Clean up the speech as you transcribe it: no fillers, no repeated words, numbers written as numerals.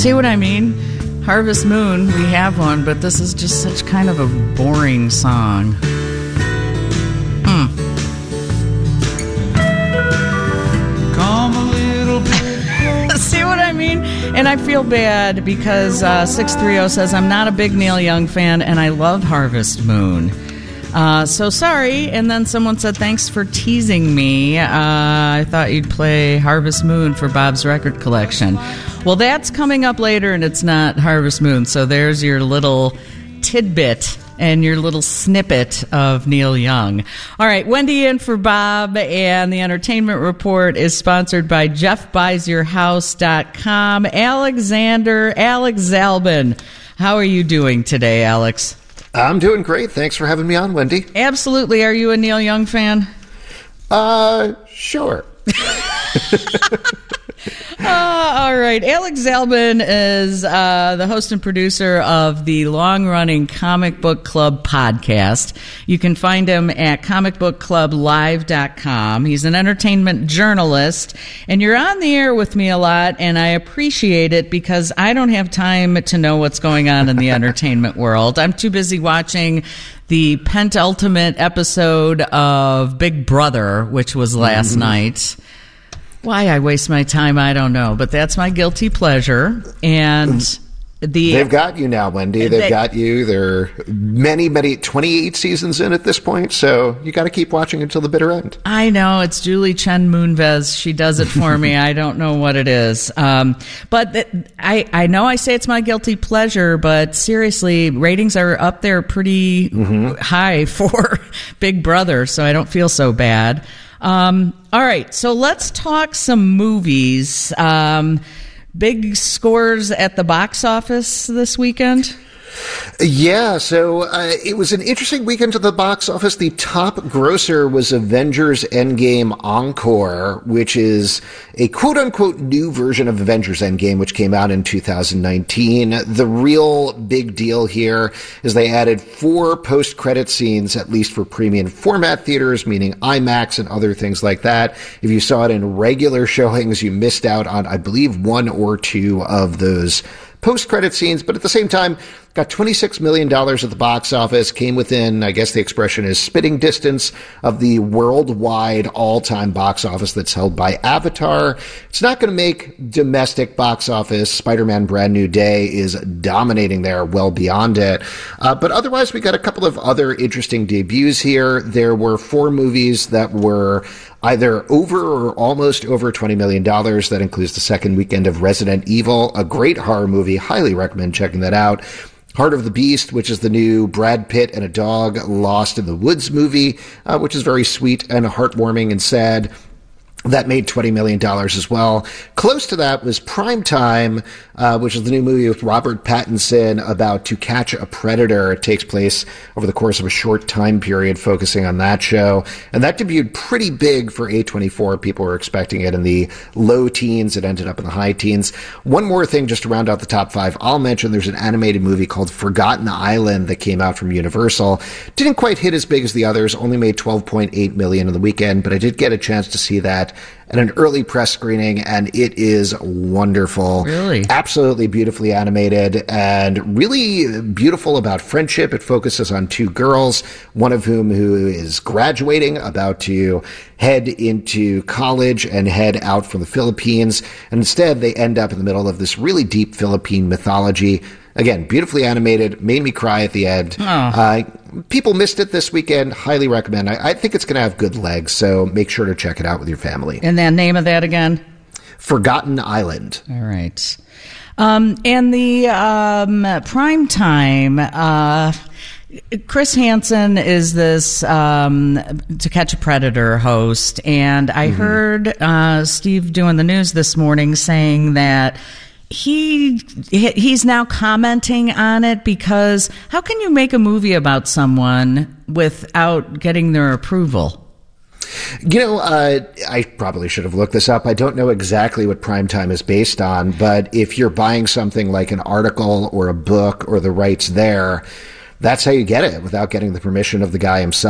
See what I mean? Harvest Moon, we have one, but this is just such kind of a boring song. Come a little bit. See what I mean? And I feel bad because 630 says, I'm not a big Neil Young fan, and I love Harvest Moon. So sorry. And then someone said, thanks for teasing me. I thought you'd play Harvest Moon for Bob's record collection. Well, that's coming up later, and it's not Harvest Moon. So there's your little tidbit and your little snippet of Neil Young. All right, Wendy in for Bob, and the Entertainment Report is sponsored by JeffBuysYourHouse.com. Alex Zalben. How are you doing today, Alex? I'm doing great. Thanks for having me on, Wendy. Absolutely. Are you a Neil Young fan? Sure. All right. Alex Zalben is the host and producer of the long-running Comic Book Club podcast. You can find him at comicbookclublive.com. He's an entertainment journalist, and you're on the air with me a lot, and I appreciate it because I don't have time to know what's going on in the entertainment world. I'm too busy watching the penultimate episode of Big Brother, which was last night. Why I waste my time, I don't know, but that's my guilty pleasure. And they've got you now, Wendy. They've got you. There are many 28 seasons in at this point, so you got to keep watching until the bitter end. I know. It's Julie Chen Moonves. She does it for me. I don't know what it is. But I know I say it's my guilty pleasure, but seriously, ratings are up there pretty high for Big Brother, so I don't feel so bad. All right, so let's talk some movies. Big scores at the box office this weekend? Yeah, so it was an interesting weekend at the box office. The top grosser was Avengers Endgame Encore, which is a quote-unquote new version of Avengers Endgame, which came out in 2019. The real big deal here is they added 4 post-credit scenes, at least for premium format theaters, meaning IMAX and other things like that. If you saw it in regular showings, you missed out on, I believe, 1 or 2 of those post-credit scenes, but at the same time, got $26 million at the box office, came within, I guess the expression is spitting distance of the worldwide all-time box office that's held by Avatar. It's not going to make domestic box office. Spider-Man Brand New Day is dominating there, well beyond it. But otherwise, we got a couple of other interesting debuts here. There were 4 movies that were either over or almost over $20 million. That includes the second weekend of Resident Evil, a great horror movie. Highly recommend checking that out. Heart of the Beast, which is the new Brad Pitt and a dog Lost in the Woods movie, which is very sweet and heartwarming and sad. That made $20 million as well. Close to that was Primetime, which is the new movie with Robert Pattinson about To Catch a Predator. It takes place over the course of a short time period, focusing on that show. And that debuted pretty big for A24. People were expecting it in the low teens. It ended up in the high teens. One more thing just to round out the top 5. I'll mention there's an animated movie called Forgotten Island that came out from Universal. Didn't quite hit as big as the others, only made $12.8 million in the weekend, but I did get a chance to see that at an early press screening, and it is wonderful. Really? Absolutely beautifully animated and really beautiful about friendship. It focuses on 2 girls, one of whom who is graduating, about to head into college and head out from the Philippines. And instead, they end up in the middle of this really deep Philippine mythology. Again, beautifully animated, made me cry at the end. People missed it this weekend. Highly recommend. I think it's going to have good legs, so make sure to check it out with your family. And the name of that again? Forgotten Island. All right. And the Primetime, Chris Hansen is this To Catch a Predator host, and I heard Steve doing the news this morning saying that he's now commenting on it because how can you make a movie about someone without getting their approval? You know, I probably should have looked this up. I don't know exactly what Primetime is based on, but if you're buying something like an article or a book or the rights there, that's how you get it without getting the permission of the guy himself.